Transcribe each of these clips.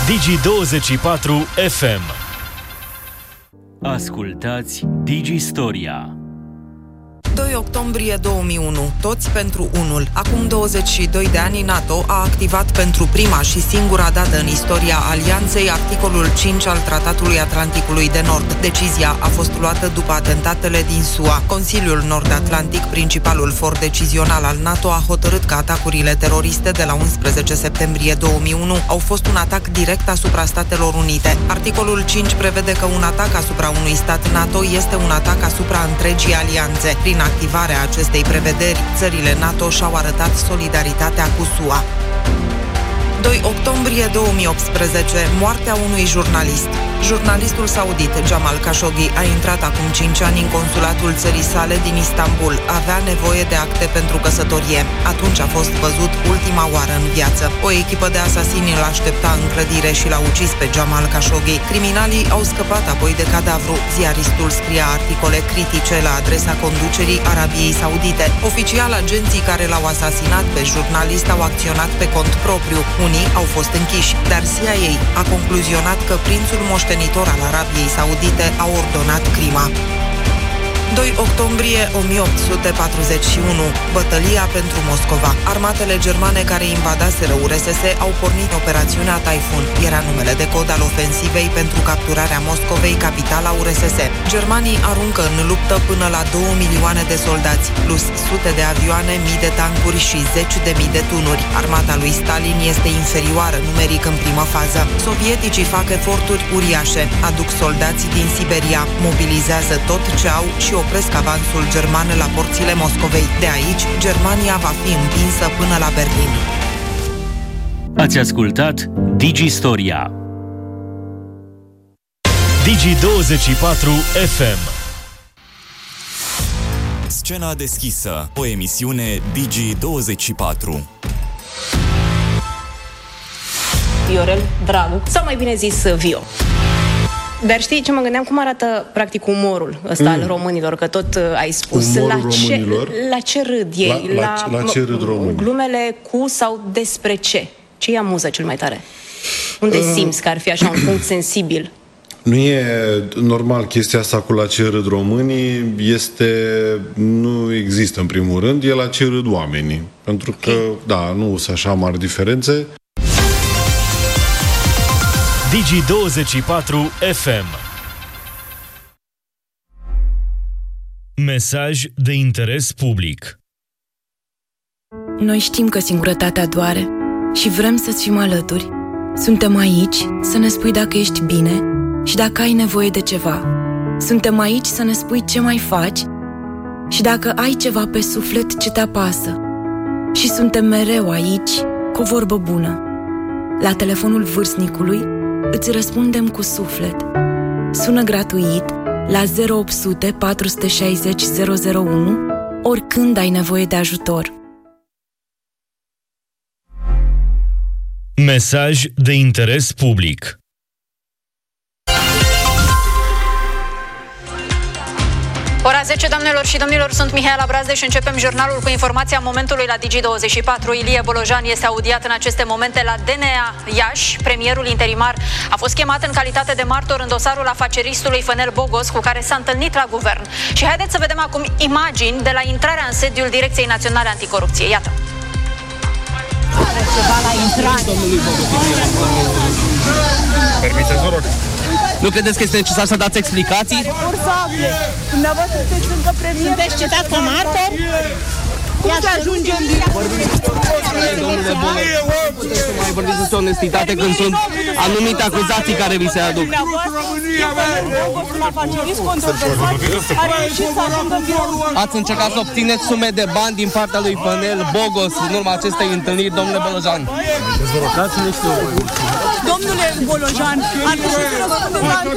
Digi24 FM. Ascultați Digistoria. 2 octombrie 2001. Toți pentru unul. Acum 22 de ani, NATO a activat pentru prima și singura dată în istoria alianței articolul 5 al Tratatului Atlanticului de Nord. Decizia a fost luată după atentatele din SUA. Consiliul Nord-Atlantic, principalul for decizional al NATO, a hotărât că atacurile teroriste de la 11 septembrie 2001 au fost un atac direct asupra Statelor Unite. Articolul 5 prevede că un atac asupra unui stat NATO este un atac asupra întregii alianțe. Prin activarea acestei prevederi, țările NATO și-au arătat solidaritatea cu SUA. 2 octombrie 2018. Moartea unui jurnalist. Jurnalistul saudit Jamal Khashoggi a intrat acum 5 ani în consulatul țării sale din Istanbul. Avea nevoie de acte pentru căsătorie. Atunci a fost văzut ultima oară în viață. O echipă de asasini îl aștepta în clădire și l-a ucis pe Jamal Khashoggi. Criminalii au scăpat apoi de cadavru. Ziaristul scria articole critice la adresa conducerii Arabiei Saudite. Oficial, agenții care l-au asasinat pe jurnalist au acționat pe cont propriu. Unii au fost închiși, dar CIA a concluzionat că prințul moștenitor al Arabiei Saudite a ordonat crima. 2 octombrie 1841. Bătălia pentru Moscova. Armatele germane care invadaseră URSS au pornit operațiunea Taifun. Era numele de cod al ofensivei pentru capturarea Moscovei, capitala URSS. Germanii aruncă în luptă până la 2 milioane de soldați, plus sute de avioane, mii de tancuri și 10.000 de tunuri. Armata lui Stalin este inferioară numeric în primă fază. Sovieticii fac eforturi uriașe. Aduc soldați din Siberia, mobilizează tot ce au și opresc avansul german la porțile Moscovei. De aici, Germania va fi împinsă până la Berlin. Ați ascultat Digistoria. Digi24 FM. Scena deschisă, o emisiune Digi24. Viorel Dragu, sau mai bine zis Vio. Dar știi ce mă gândeam? Cum arată practic umorul ăsta al românilor? Că tot ai spus. La ce râd ei? La ce râd românii? Glumele cu sau despre ce? Ce îi amuză cel mai tare? Unde simți că ar fi așa un punct sensibil? Nu e normal chestia asta cu la ce râd românii. Nu există în primul rând. E la ce râd oamenii. Pentru că, da, nu sunt așa mari diferențe. Digi24 FM. Mesaj de interes public. Noi știm că singurătatea doare și vrem să-ți fim alături. Suntem aici să ne spui dacă ești bine și dacă ai nevoie de ceva. Suntem aici să ne spui ce mai faci și dacă ai ceva pe suflet ce te apasă. Și suntem mereu aici cu o vorbă bună. La telefonul vârstnicului îți răspundem cu suflet. Sună gratuit la 0800 460 001 oricând ai nevoie de ajutor. Mesaj de interes public. Ora 10, doamnelor și domnilor, sunt Mihaela Brazde și începem jurnalul cu informația momentului la Digi24. Ilie Bolojan este audiat în aceste momente la DNA Iași. Premierul interimar a fost chemat în calitate de martor în dosarul afaceristului Fănel Bogos, cu care s-a întâlnit la guvern. Și haideți să vedem acum imagini de la intrarea în sediul Direcției Naționale Anticorupție. Iată. Permiteți, vă rog. Nu credeți că este necesar să dați explicații? Forțabile! Dumneavoastră sunteți încă premier. Sunteți citat ca martor? Cum să ajungem din... Domnule Bolo, puteți să mai vorbiți despre onestitate când sunt anumite acuzații care vi se aduc. Ați încercat să obțineți sume de bani din partea lui Fănel Bogos în urma acestei întâlniri, domnule Bolojan. Domnule Bolojan, ar trebui să răspundem la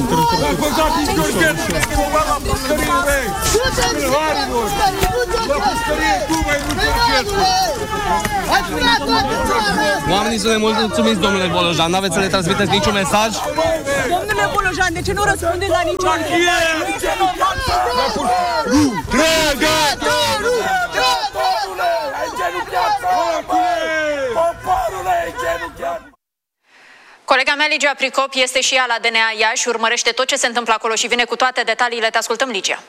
Oamenii sunt mulțumiți, domnule Bolojan. N-aveți să le transmiteți niciun mesaj? Domnule Bolojan, de ce nu răspundeți la niciun Trăgătorul! Poporule! Ai genunchiat! Poporule! Ai genunchiat! Colega mea, Ligia Pricop, este și ea la DNA Iași, urmărește tot ce se întâmplă acolo și vine cu toate detaliile. Te ascultăm, Ligia.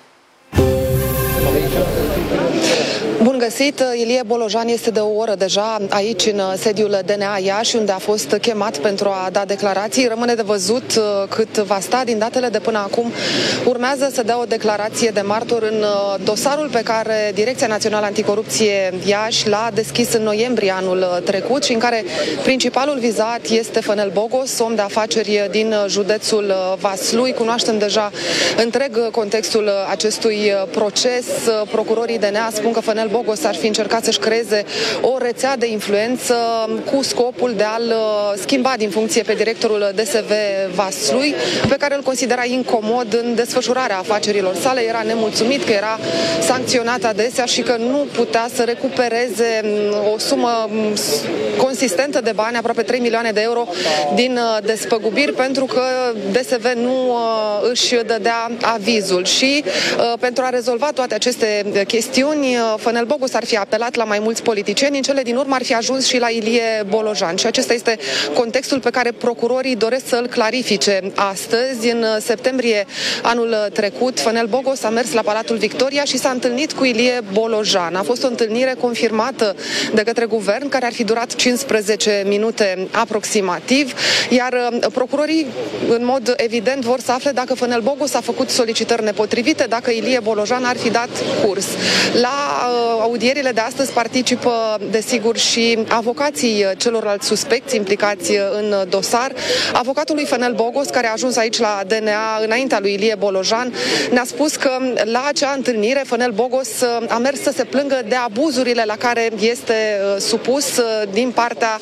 Bun găsit! Ilie Bolojan este de o oră deja aici în sediul DNA Iași, unde a fost chemat pentru a da declarații. Rămâne de văzut cât va sta. Din datele de până acum urmează să dea o declarație de martor în dosarul pe care Direcția Națională Anticorupție Iași l-a deschis în noiembrie anul trecut și în care principalul vizat este Fănel Bogos, om de afaceri din județul Vaslui. Cunoaștem deja întreg contextul acestui proces. Procurorii DNA spun că Fănel Bogos ar fi încercat să-și creeze o rețea de influență cu scopul de a-l schimba din funcție pe directorul DSV Vaslui, pe care îl considera incomod în desfășurarea afacerilor sale. Era nemulțumit că era sancționat adesea și că nu putea să recupereze o sumă consistentă de bani, aproape 3 milioane de euro din despăgubiri, pentru că DSV nu își dădea avizul. Și pentru a rezolva toate aceste chestiuni, Fănel Bogos ar fi apelat la mai mulți politicieni, în cele din urmă ar fi ajuns și la Ilie Bolojan. Și acesta este contextul pe care procurorii doresc să-l clarifice astăzi. În septembrie anul trecut, Fănel Bogos a mers la Palatul Victoria și s-a întâlnit cu Ilie Bolojan. A fost o întâlnire confirmată de către guvern, care ar fi durat 15 minute aproximativ, iar procurorii, în mod evident, vor să afle dacă Fănel Bogos a făcut solicitări nepotrivite, dacă Ilie Bolojan ar fi dat curs. La audierile de astăzi participă, desigur, și avocații celorlalți suspecți implicați în dosar. Avocatul lui Fănel Bogos, care a ajuns aici la DNA înaintea lui Ilie Bolojan, ne-a spus că la acea întâlnire Fănel Bogos a mers să se plângă de abuzurile la care este supus din partea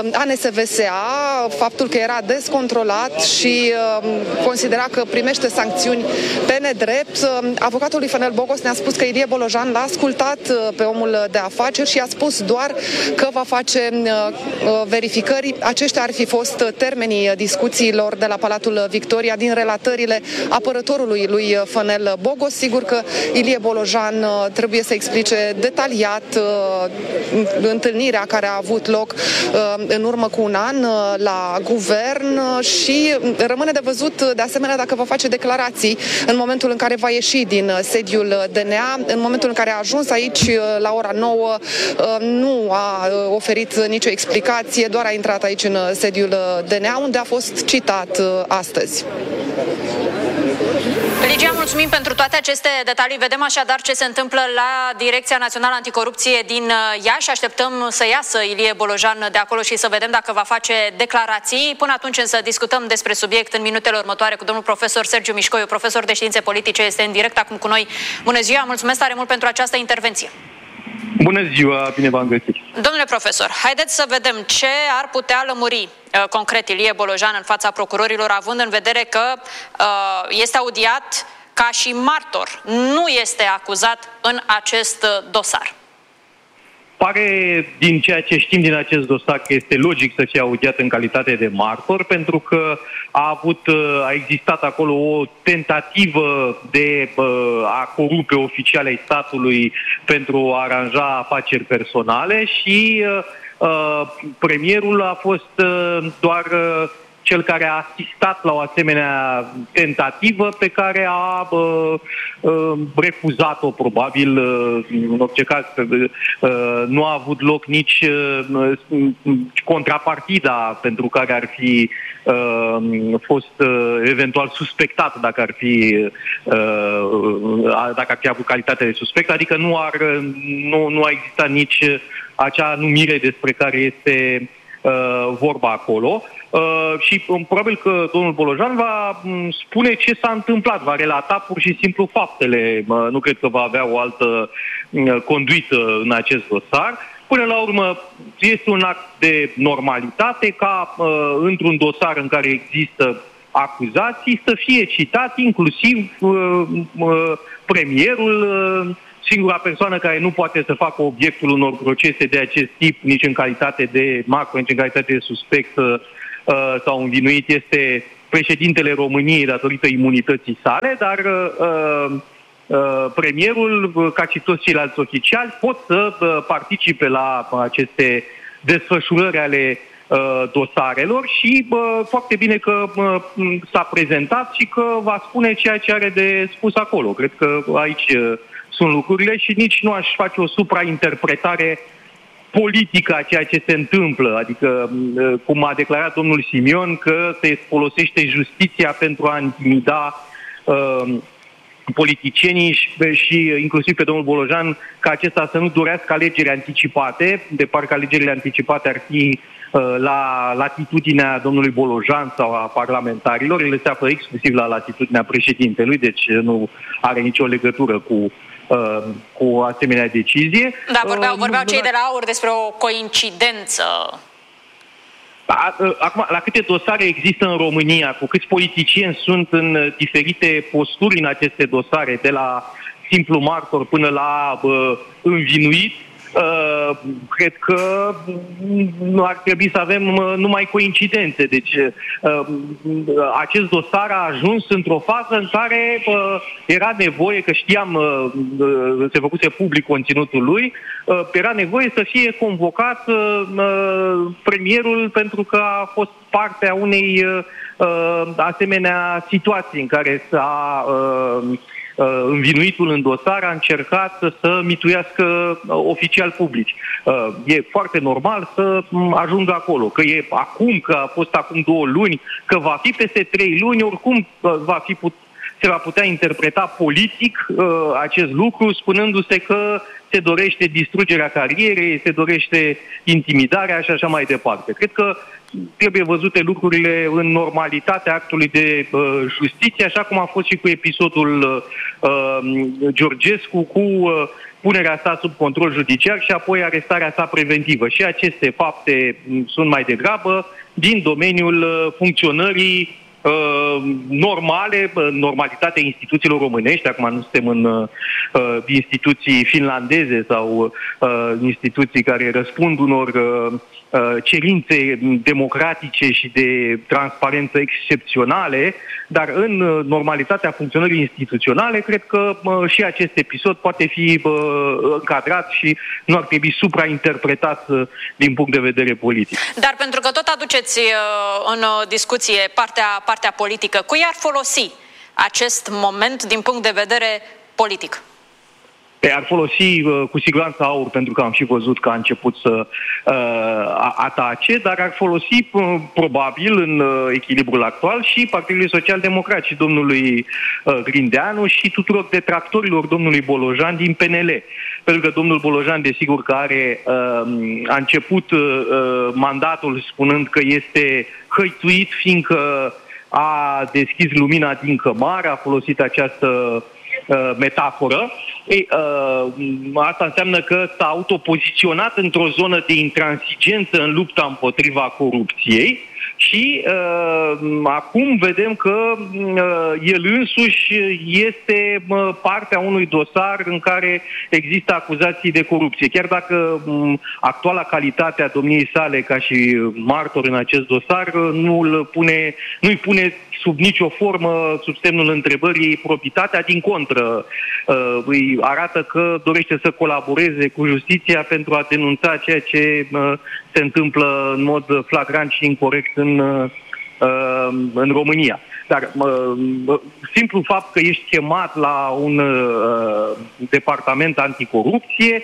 ANSVSA, faptul că era descontrolat și considera că primește sancțiuni pe nedrept. Avocatul lui Fănel Bogos ne-a spus că Ilie Bolojan l-a ascultat pe omul de afaceri și a spus doar că va face verificări. Aceștia ar fi fost termenii discuțiilor de la Palatul Victoria din relatările apărătorului lui Fănel Bogos. Sigur că Ilie Bolojan trebuie să explice detaliat întâlnirea care a avut loc în urmă cu un an la guvern și rămâne de văzut de asemenea dacă va face declarații în momentul în care va ieși din sediul DNA. În momentul în care a ajuns aici la ora 9 nu a oferit nicio explicație, doar a intrat aici în sediul DNA, unde a fost citat astăzi. Ligia, mulțumim pentru toate aceste detalii. Vedem așadar ce se întâmplă la Direcția Națională Anticorupție din Iași. Așteptăm să iasă Ilie Bolojan de acolo și să vedem dacă va face declarații. Până atunci însă discutăm despre subiect în minutele următoare cu domnul profesor Sergiu Mișcoiu, profesor de științe politice, este în direct acum cu noi. Bună ziua, mulțumesc tare mult pentru această intervenție. Bună ziua, bine v-am găsit. Domnule profesor, haideți să vedem ce ar putea lămuri concret Ilie Bolojan în fața procurorilor, având în vedere că este audiat ca și martor, nu este acuzat în acest dosar. Pare, din ceea ce știm din acest dosar, că este logic să fie audiat în calitate de martor, pentru că a existat acolo o tentativă de a corupe oficiali ai statului pentru a aranja afaceri personale și premierul a fost doar cel care a asistat la o asemenea tentativă pe care a refuzat-o probabil. În orice caz nu a avut loc nici contrapartida pentru care ar fi fost eventual suspectat dacă ar fi avut calitate de suspect, adică nu a existat nici acea numire despre care este vorba acolo. Și probabil că domnul Bolojan va spune ce s-a întâmplat, va relata pur și simplu faptele. Nu cred că va avea o altă conduită în acest dosar. Până la urmă, este un act de normalitate ca într-un dosar în care există acuzații să fie citat inclusiv premierul, singura persoană care nu poate să facă obiectul unor procese de acest tip, nici în calitate de martor, nici în calitate de suspect sau învinuit, este președintele României datorită imunității sale, dar premierul, ca și toți ceilalți oficiali, pot să participe la aceste desfășurări ale dosarelor și foarte bine că s-a prezentat și că va spune ceea ce are de spus acolo. Cred că aici sunt lucrurile și nici nu aș face o suprainterpretare politică a ceea ce se întâmplă. Adică, cum a declarat domnul Simion, că se folosește justiția pentru a intimida politicienii și inclusiv pe domnul Bolojan, ca acesta să nu dorească alegeri anticipate, de parcă alegerile anticipate ar fi la latitudinea domnului Bolojan sau a parlamentarilor. Ele se află exclusiv la latitudinea președintelui, deci nu are nicio legătură cu o asemenea decizie. Da, vorbeau cei de la AUR despre o coincidență. Acum, la câte dosare există în România, cu câți politicieni sunt în diferite posturi în aceste dosare, de la simplu martor până la învinuit, cred că nu ar trebui să avem numai coincidențe. Deci acest dosar a ajuns într-o fază în care era nevoie, că știam, se făcuse public conținutul lui, era nevoie să fie convocat premierul pentru că a fost parte a unei asemenea situații în care s-a învinuitul în dosar a încercat să mituiască oficial publici. E foarte normal să ajungă acolo, că e acum, că a fost acum 2 luni, că va fi peste 3 luni, oricum se va putea interpreta politic acest lucru, spunându-se că se dorește distrugerea carierei, se dorește intimidarea și așa mai departe. Cred că trebuie văzute lucrurile în normalitatea actului de justiție, așa cum a fost și cu episodul Georgescu, cu punerea sa sub control judiciar și apoi arestarea sa preventivă. Și aceste fapte sunt mai degrabă din domeniul funcționării normale, normalitatea instituțiilor românești. Acum nu suntem în instituții finlandeze sau instituții care răspund unor cerințe democratice și de transparență excepționale, dar în normalitatea funcționării instituționale, cred că și acest episod poate fi încadrat și nu ar trebui suprainterpretat din punct de vedere politic. Dar pentru că tot aduceți în discuție partea politică, cui ar folosi acest moment din punct de vedere politic? Ar folosi cu siguranță AUR, pentru că am și văzut că a început să atace, dar ar folosi probabil în echilibrul actual și Partidului Social-Democrat și domnului Grindeanu și tuturor detractorilor domnului Bolojan din PNL. Pentru că domnul Bolojan, desigur că a început mandatul spunând că este hăituit, fiindcă a deschis lumina din cămară, a folosit această metaforă. Asta înseamnă că s-a autopoziționat într-o zonă de intransigență în lupta împotriva corupției și acum vedem că el însuși este partea unui dosar în care există acuzații de corupție. Chiar dacă actuala calitate a domniei sale ca și martor în acest dosar nu-i pune sub nicio formă sub semnul întrebării probitatea, din contră îi arată că dorește să colaboreze cu justiția pentru a denunța ceea ce se întâmplă în mod flagrant și incorect în România. Dar simplu fapt că ești chemat la un departament anticorupție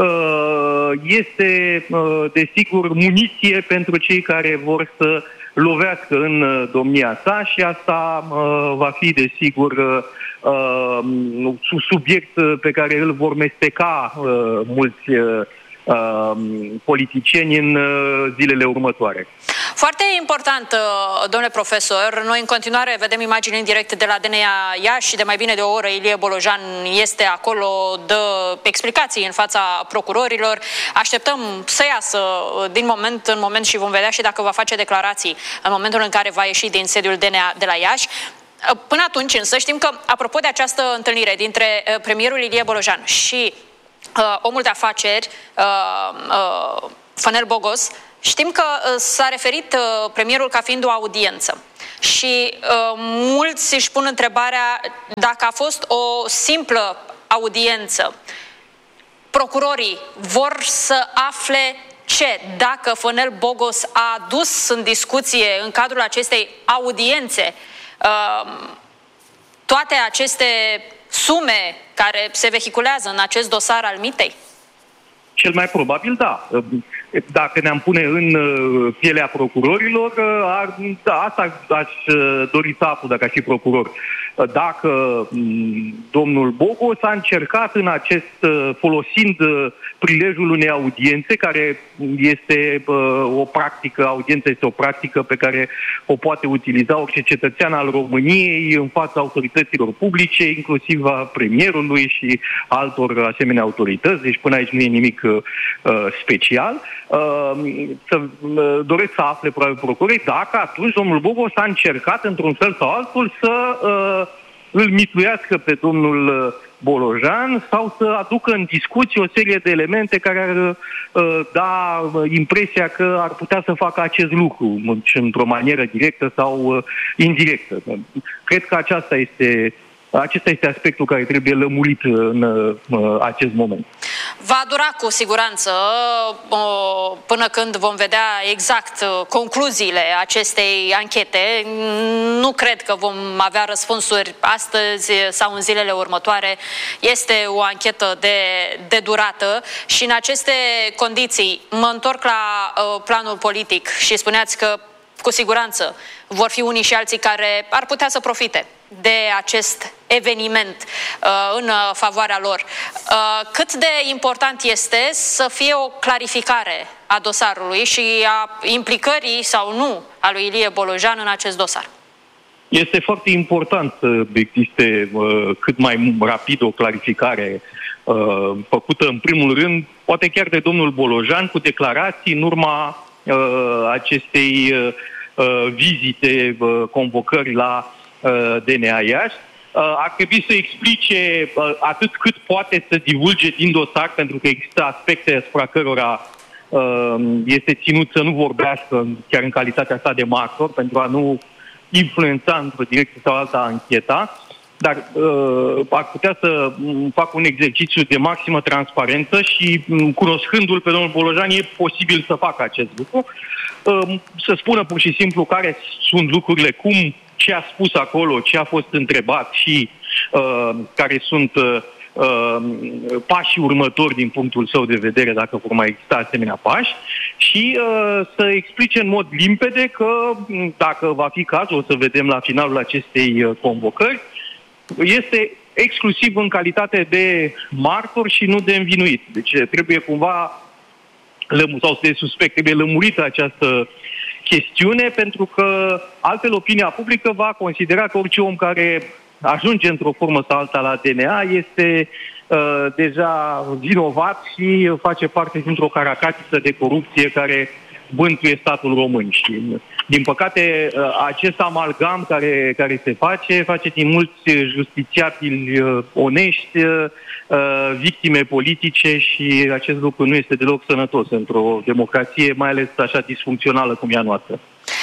este, desigur, muniție pentru cei care vor să lovească în domnia sa și asta va fi, desigur, subiect pe care îl vor mesteca mulți politicieni în zilele următoare. Foarte important, domnule profesor, noi în continuare vedem imagini în direct de la DNA Iași și de mai bine de o oră Ilie Bolojan este acolo, dă explicații în fața procurorilor. Așteptăm să iasă din moment în moment și vom vedea și dacă va face declarații în momentul în care va ieși din sediul DNA de la Iași. Până atunci însă știm că, apropo de această întâlnire dintre premierul Ilie Bolojan și omul de afaceri Fănel Bogos, știm că s-a referit premierul ca fiind o audiență și mulți își pun întrebarea dacă a fost o simplă audiență. Procurorii vor să afle dacă Fănel Bogos a adus în discuție în cadrul acestei audiențe toate aceste sume care se vehiculează în acest dosar al mitei? Cel mai probabil, da. Dacă ne-am pune în pielea procurorilor, asta aș dori să aflu dacă aș fi procuror. Dacă domnul Bogos a încercat în folosind prilejul unei audiențe, care este o practică, audiența este o practică pe care o poate utiliza orice cetățean al României în fața autorităților publice, inclusiv a premierului și altor asemenea autorități, deci până aici nu e nimic special. Doresc să afle probabil procurorii dacă atunci domnul Bogos a încercat într-un fel sau altul să îl mituiască pe domnul Bolojan sau să aducă în discuție o serie de elemente care ar da impresia că ar putea să facă acest lucru într-o manieră directă sau indirectă. Cred că acesta este aspectul care trebuie lămurit în acest moment. Va dura cu siguranță până când vom vedea exact concluziile acestei anchete. Nu cred că vom avea răspunsuri astăzi sau în zilele următoare. Este o anchetă de durată și în aceste condiții mă întorc la planul politic și spuneați că cu siguranță vor fi unii și alții care ar putea să profite de acest eveniment în favoarea lor. Cât de important este să fie o clarificare a dosarului și a implicării sau nu a lui Ilie Bolojan în acest dosar? Este foarte important să existe cât mai rapid o clarificare făcută în primul rând, poate chiar de domnul Bolojan, cu declarații în urma acestei vizite, convocări la DNA Iași. Ar trebui să explice atât cât poate să divulge din dosar, pentru că există aspecte asupra cărora este ținut să nu vorbească chiar în calitatea sa de martor, pentru a nu influența într-o direcție sau alta ancheta, dar ar putea să facă un exercițiu de maximă transparență și, cunoscându-l pe domnul Bolojan, e posibil să facă acest lucru. Să spună pur și simplu care sunt lucrurile, ce a spus acolo, ce a fost întrebat și care sunt pașii următori din punctul său de vedere, dacă vor mai exista asemenea pași, și să explice în mod limpede că, dacă va fi cazul, o să vedem la finalul acestei convocări, este exclusiv în calitate de martor și nu de învinuit. Deci trebuie cumva, sau de suspect, trebuie lămurită această chestiune, pentru că altfel opinia publică va considera că orice om care ajunge într-o formă sau alta la DNA este deja vinovat și face parte dintr-o caracatiță de corupție care bântuie statul român. Și, din păcate, acest amalgam care se face din mulți justițiabili onești, victime politice, și acest lucru nu este deloc sănătos într-o democrație, mai ales așa disfuncțională cum e a noastră.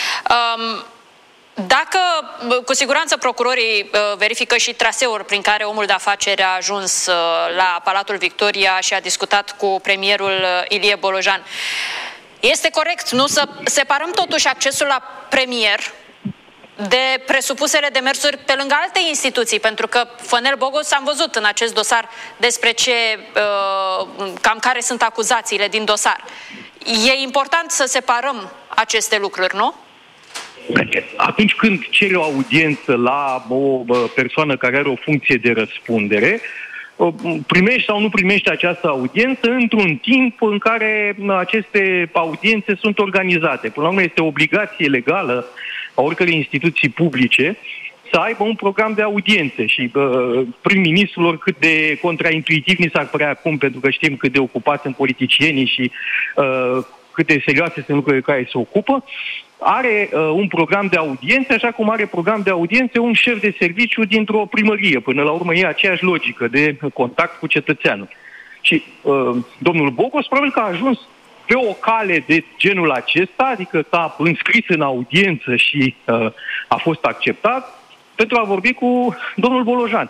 Dacă, cu siguranță, procurorii verifică și traseul prin care omul de afaceri a ajuns la Palatul Victoria și a discutat cu premierul Ilie Bolojan, este corect, nu, să separăm totuși accesul la premier de presupusele demersuri pe lângă alte instituții, pentru că Fănel Bogos am văzut în acest dosar despre cam care sunt acuzațiile din dosar. E important să separăm aceste lucruri, nu? Atunci când cere o audiență la o persoană care are o funcție de răspundere, primești sau nu primești această audiență într-un timp în care aceste audiențe sunt organizate. Până la urmă este o obligație legală a oricărei instituții publice să aibă un program de audiențe și prim-ministrul, oricât de contraintuitiv ni s-ar părea acum, pentru că știm cât de ocupați sunt politicienii și cât de serioase sunt lucrurile care se ocupă, are un program de audiențe, așa cum are program de audiențe un șef de serviciu dintr-o primărie. Până la urmă e aceeași logică de contact cu cetățeanul. Și domnul Bogos probabil că a ajuns pe o cale de genul acesta, adică s-a înscris în audiență și a fost acceptat pentru a vorbi cu domnul Bolojan.